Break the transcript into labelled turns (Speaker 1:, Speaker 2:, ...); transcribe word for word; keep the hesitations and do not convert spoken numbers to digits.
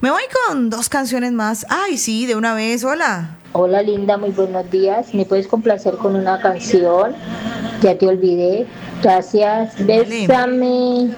Speaker 1: Me voy con dos canciones más. Ay, sí, de una vez, hola.
Speaker 2: Hola Linda, muy buenos días. ¿Me puedes complacer con una canción? Ya te olvidé. Gracias.
Speaker 1: Vale.
Speaker 2: Bésame.